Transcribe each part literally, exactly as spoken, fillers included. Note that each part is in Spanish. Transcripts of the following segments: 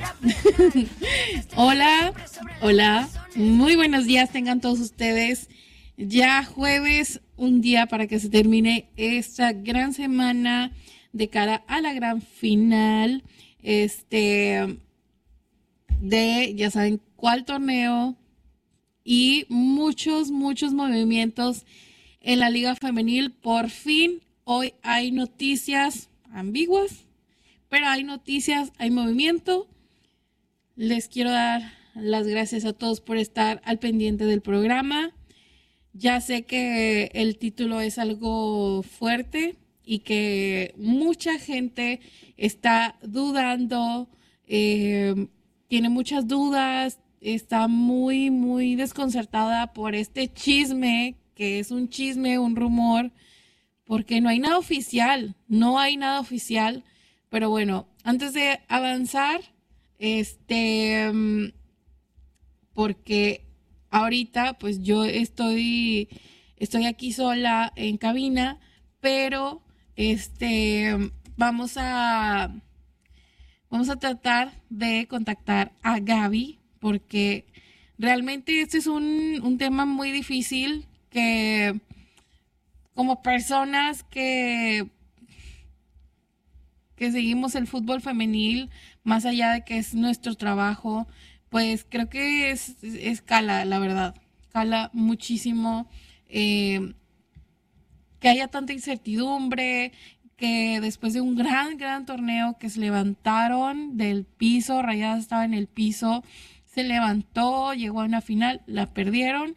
Hola, hola, muy buenos días tengan todos ustedes. Ya jueves, un día para que se termine esta gran semana de cara a la gran final, este, de, ya saben cuál torneo, y muchos, muchos movimientos en la Liga Femenil. Por fin, hoy hay noticias ambiguas, pero hay noticias, hay movimiento. Les quiero dar las gracias a todos por estar al pendiente del programa. Ya sé que el título es algo fuerte y que mucha gente está dudando, eh, tiene muchas dudas, está muy, muy desconcertada por este chisme, que es un chisme, un rumor, porque no hay nada oficial, no hay nada oficial. Pero bueno, antes de avanzar, este, porque ahorita pues yo estoy, estoy aquí sola en cabina, pero este, vamos a, vamos a tratar de contactar a Gaby, porque realmente este es un, un tema muy difícil que como personas que, que seguimos el fútbol femenil, más allá de que es nuestro trabajo, pues creo que es, es cala, la verdad, cala muchísimo, eh, que haya tanta incertidumbre, que después de un gran, gran torneo que se levantaron del piso, Rayadas estaba en el piso, se levantó, llegó a una final, la perdieron,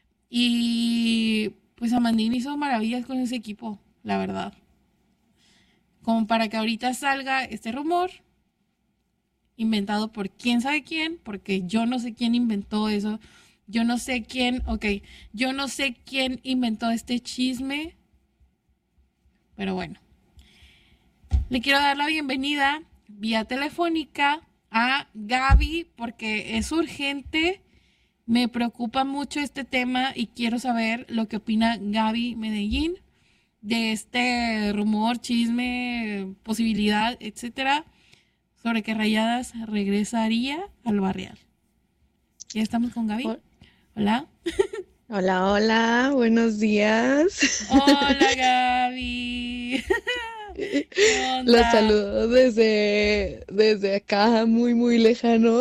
y pues Amandine hizo maravillas con ese equipo, la verdad. Como para que ahorita salga este rumor inventado por quién sabe quién, porque yo no sé quién inventó eso, yo no sé quién, ok, yo no sé quién inventó este chisme, pero bueno. Le quiero dar la bienvenida vía telefónica a Gaby, porque es urgente, me preocupa mucho este tema y quiero saber lo que opina Gaby Medellín de este rumor, chisme, posibilidad, etcétera, sobre que Rayadas regresaría al Barrial. Ya estamos con Gaby. Hola. Hola, hola, buenos días. Hola, Gaby. ¿Qué onda? Los saludo desde, desde acá, muy, muy lejano.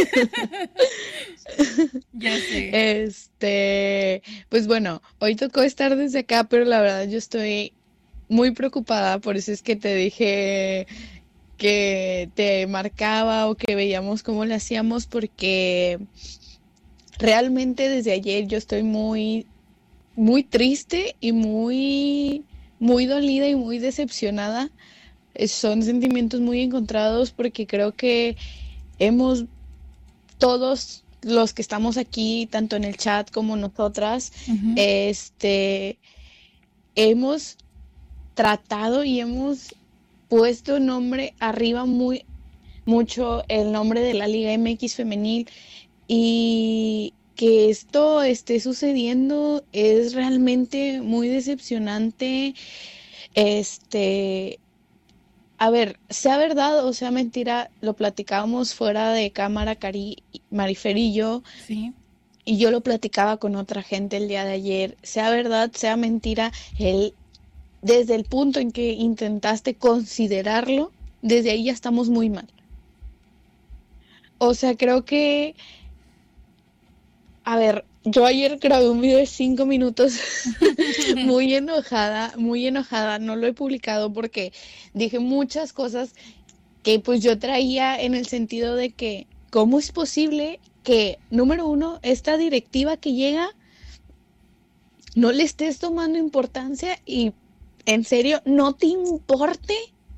Ya sé. Este, pues bueno, hoy tocó estar desde acá, pero la verdad yo estoy muy preocupada, por eso es que te dije que te marcaba o que veíamos cómo lo hacíamos, porque realmente desde ayer yo estoy muy, muy triste y muy, muy dolida y muy decepcionada. Eh, Son sentimientos muy encontrados porque creo que hemos, todos los que estamos aquí, tanto en el chat como nosotras, Ujú. este, hemos tratado y hemos puesto nombre arriba muy mucho el nombre de la Liga M X femenil, y que esto esté sucediendo es realmente muy decepcionante. Este, a ver, sea verdad o sea mentira, lo platicábamos fuera de cámara, Cari, Marifer y yo, Sí. y yo lo platicaba con otra gente el día de ayer. Sea verdad, sea mentira, el, desde el punto en que intentaste considerarlo, desde ahí ya estamos muy mal. O sea, creo que, a ver, yo ayer grabé un video de cinco minutos muy enojada, muy enojada. No lo he publicado porque dije muchas cosas que pues yo traía en el sentido de que, ¿cómo es posible que, número uno, esta directiva que llega no le estés tomando importancia y en serio no te importe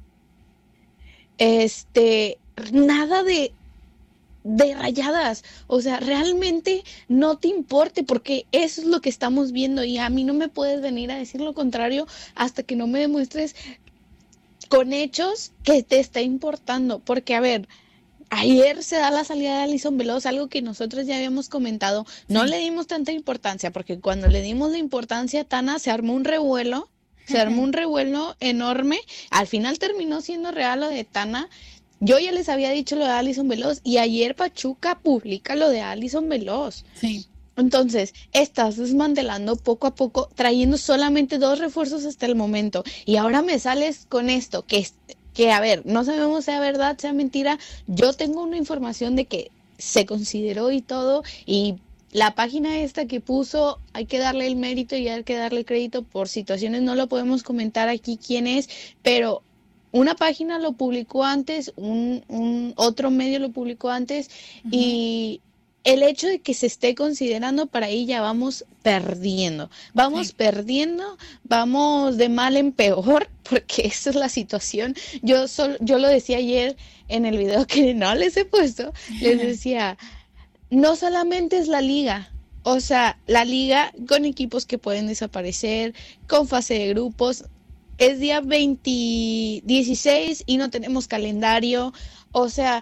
este nada de de Rayadas? O sea, realmente no te importe, porque eso es lo que estamos viendo, y a mí no me puedes venir a decir lo contrario hasta que no me demuestres con hechos que te está importando. Porque, a ver, ayer se da la salida de Alison Veloz, algo que nosotros ya habíamos comentado, no Sí. le dimos tanta importancia, porque cuando le dimos la importancia a Tana se armó un revuelo, se armó un revuelo enorme, al final terminó siendo real lo de Tana, Yo ya les había dicho lo de Alison Veloz y ayer Pachuca publica lo de Alison Veloz. Sí. Entonces, estás desmantelando poco a poco, trayendo solamente dos refuerzos hasta el momento. Y ahora me sales con esto, que, que a ver, no sabemos sea verdad, sea mentira. Yo tengo una información de que se consideró y todo, y la página esta que puso, hay que darle el mérito y hay que darle crédito por situaciones, no lo podemos comentar aquí quién es, pero una página lo publicó antes, un, un otro medio lo publicó antes, uh-huh. y el hecho de que se esté considerando, para ahí ya vamos perdiendo, vamos sí. perdiendo, vamos de mal en peor, porque esa es la situación. Yo, sol, yo lo decía ayer en el video que no les he puesto, les decía, no solamente es la liga, o sea, la liga con equipos que pueden desaparecer, con fase de grupos, es día veinte, dieciséis y no tenemos calendario, o sea,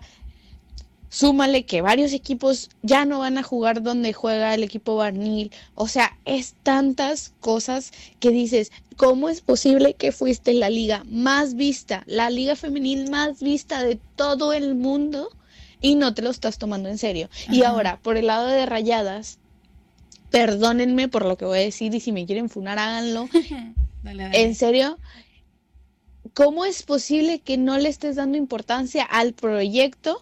súmale que varios equipos ya no van a jugar donde juega el equipo varonil, o sea, es tantas cosas que dices, ¿cómo es posible que fuiste la liga más vista, la liga femenil más vista de todo el mundo y no te lo estás tomando en serio? Ajá. Y ahora, por el lado de Rayadas, perdónenme por lo que voy a decir y si me quieren funar, háganlo. Dale, dale. En serio, ¿cómo es posible que no le estés dando importancia al proyecto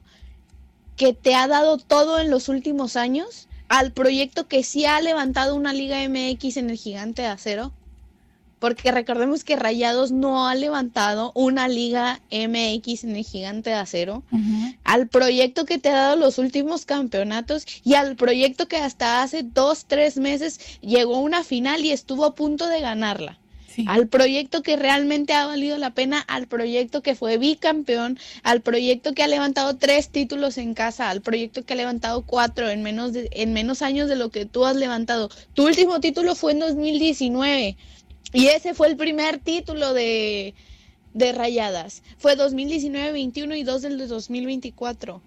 que te ha dado todo en los últimos años? Al proyecto que sí ha levantado una Liga M X en el Gigante de Acero. Porque recordemos que Rayados no ha levantado una Liga M X en el Gigante de Acero. Uh-huh. Al proyecto que te ha dado los últimos campeonatos y al proyecto que hasta hace dos, tres meses llegó a una final y estuvo a punto de ganarla. Sí. Al proyecto que realmente ha valido la pena, al proyecto que fue bicampeón, al proyecto que ha levantado tres títulos en casa, al proyecto que ha levantado cuatro en menos, de, en menos años de lo que tú has levantado. Tu último título fue en dos mil diecinueve y ese fue el primer título de, de Rayadas. Fue dos mil diecinueve, veintiuno y dos del de dos mil veinticuatro.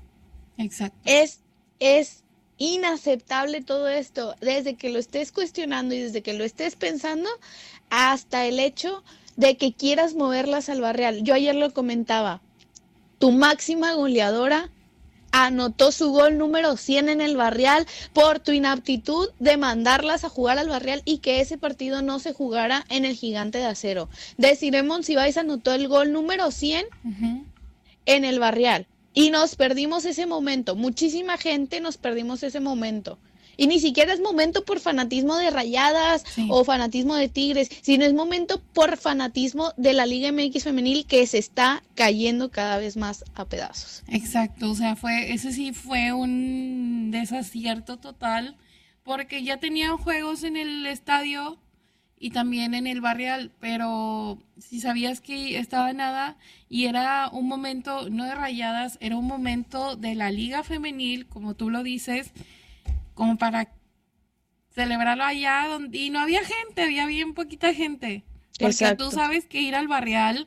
Exacto. Es, es inaceptable todo esto, desde que lo estés cuestionando y desde que lo estés pensando, hasta el hecho de que quieras moverlas al Barreal. Yo ayer lo comentaba, tu máxima goleadora anotó su gol número cien en el Barreal por tu inaptitud de mandarlas a jugar al Barreal y que ese partido no se jugara en el Gigante de Acero. Desiree Monsiváis anotó el gol número cien uh-huh. en el Barreal y nos perdimos ese momento. Muchísima gente nos perdimos ese momento. Y ni siquiera es momento por fanatismo de Rayadas sí. o fanatismo de Tigres, sino es momento por fanatismo de la Liga M X femenil que se está cayendo cada vez más a pedazos. Exacto, o sea, fue ese sí fue un desacierto total, porque ya tenían juegos en el estadio y también en el Barrial, pero si sabías que estaba nada y era un momento, no de Rayadas, era un momento de la Liga femenil, como tú lo dices, como para celebrarlo allá donde, y no había gente, había bien poquita gente. Porque Exacto. tú sabes que ir al Barrial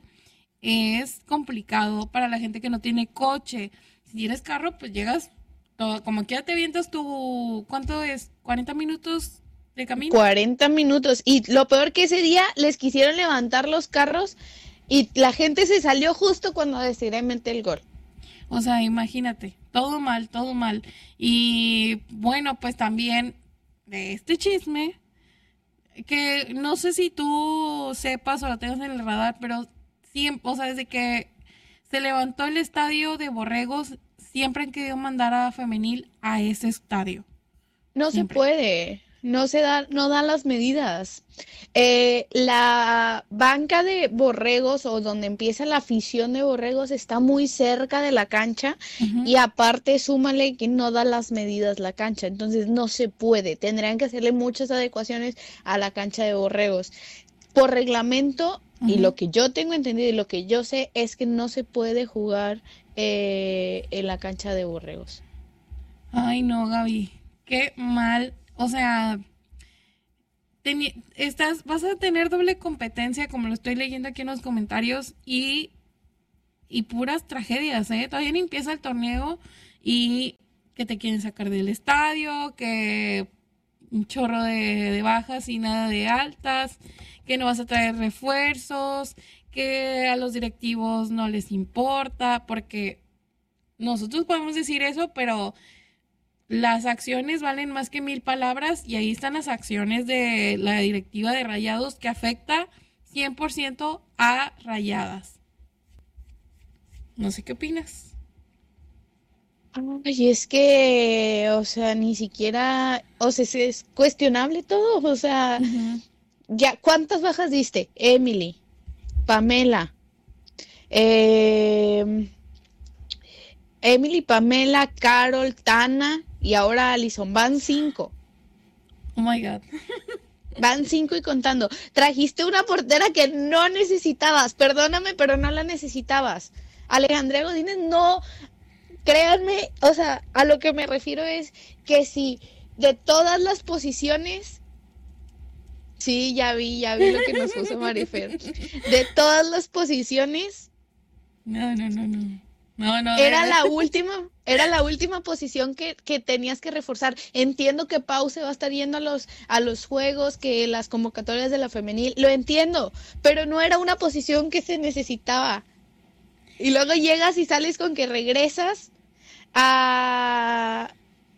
es complicado para la gente que no tiene coche. Si tienes carro, pues llegas, todo, como que ya te avientas tu, ¿cuánto es? ¿cuarenta minutos de camino? cuarenta minutos. Y lo peor que ese día les quisieron levantar los carros y la gente se salió justo cuando decidieron meter el gol. O sea, imagínate, todo mal, todo mal. Y bueno, pues también de este chisme, que no sé si tú sepas o lo tengas en el radar, pero siempre, o sea, desde que se levantó el estadio de Borregos, siempre han querido mandar a femenil a ese estadio. No siempre. se puede. No se da, no dan las medidas. Eh, la banca de Borregos o donde empieza la afición de Borregos está muy cerca de la cancha uh-huh. y aparte súmale que no da las medidas la cancha, entonces no se puede. Tendrían que hacerle muchas adecuaciones a la cancha de Borregos. Por reglamento uh-huh. y lo que yo tengo entendido y lo que yo sé es que no se puede jugar eh, en la cancha de Borregos. Ay no, Gaby, qué mal. O sea, teni- estás, vas a tener doble competencia, como lo estoy leyendo aquí en los comentarios, y, y puras tragedias, ¿eh? Todavía ni empieza el torneo y que te quieren sacar del estadio, que un chorro de, de bajas y nada de altas, que no vas a traer refuerzos, que a los directivos no les importa, porque nosotros podemos decir eso, pero las acciones valen más que mil palabras y ahí están las acciones de la directiva de Rayados que afecta cien por ciento a Rayadas. No sé qué opinas. Ay, es que, o sea, ni siquiera, o sea, es, es cuestionable todo, o sea, Ujú. ya, ¿cuántas bajas diste? Emily, Pamela, eh, Emily, Pamela, Carol, Tana y ahora Alison, van cinco. Oh my God. Van cinco y contando. Trajiste una portera que no necesitabas. Perdóname, pero no la necesitabas. Alejandra Godínez, no. Créanme, o sea, a lo que me refiero es que si de todas las posiciones, sí, ya vi, ya vi lo que nos puso Marifer. De todas las posiciones, No, no, no, no. No, no, de era verdad. la última, era la última posición que, que tenías que reforzar. Entiendo que Pau se va a estar yendo a los, a los juegos, que las convocatorias de la femenil, lo entiendo, pero no era una posición que se necesitaba. Y luego llegas y sales con que regresas a,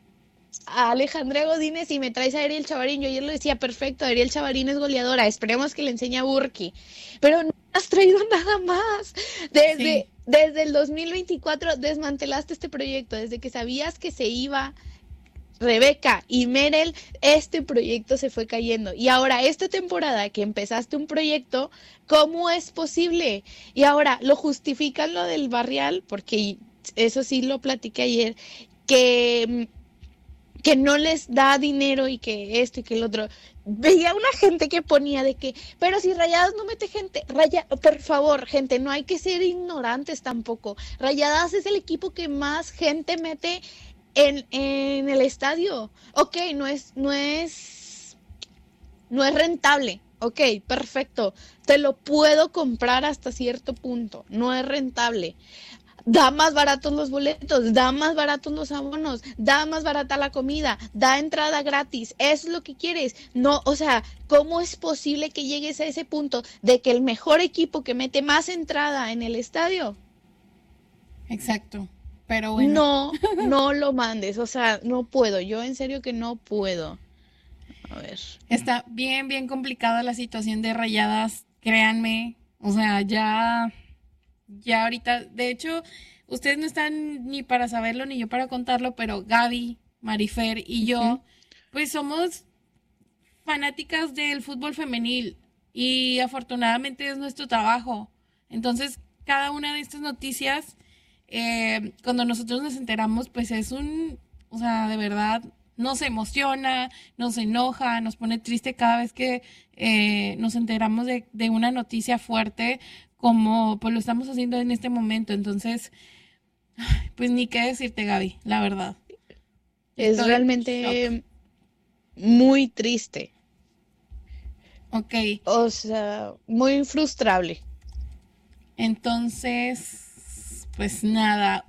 a Alejandra Godínez y me traes a Ariel Chavarín. Yo ayer lo decía, perfecto, Ariel Chavarín es goleadora, esperemos que le enseñe a Burki. Pero no has traído nada más. Desde, Sí, desde el dos mil veinticuatro desmantelaste este proyecto, desde que sabías que se iba Rebeca y Merel, este proyecto se fue cayendo. Y ahora, esta temporada que empezaste un proyecto, ¿cómo es posible? Y ahora, lo justifican lo del barrial, porque eso sí lo platiqué ayer, que, que no les da dinero y que esto y que el otro. Veía una gente que ponía de que, pero si Rayadas no mete gente, Raya, por favor, gente, no hay que ser ignorantes tampoco. Rayadas es el equipo que más gente mete en, en el estadio. Ok, no es, no es, no es rentable. Ok, perfecto. Te lo puedo comprar hasta cierto punto. No es rentable. Da más baratos los boletos, da más baratos los abonos, da más barata la comida, da entrada gratis. Eso es lo que quieres. No, o sea, ¿cómo es posible que llegues a ese punto de que el mejor equipo que mete más entrada en el estadio, exacto. Pero bueno, no, no lo mandes? O sea, no puedo. Yo en serio que no puedo. A ver. está bien, bien complicada la situación de Rayadas, créanme. O sea, ya, ya ahorita, de hecho, ustedes no están ni para saberlo ni yo para contarlo, pero Gaby, Marifer y Ujú. yo, pues somos fanáticas del fútbol femenil y afortunadamente es nuestro trabajo. Entonces, cada una de estas noticias, eh, cuando nosotros nos enteramos, pues es un, o sea, de verdad, nos emociona, nos enoja, nos pone triste cada vez que eh, nos enteramos de, de una noticia fuerte, como pues lo estamos haciendo en este momento. Entonces, pues ni qué decirte, Gaby, la verdad. Es Estoy en shock. realmente muy triste. Ok, O sea, muy frustrable. entonces, pues nada,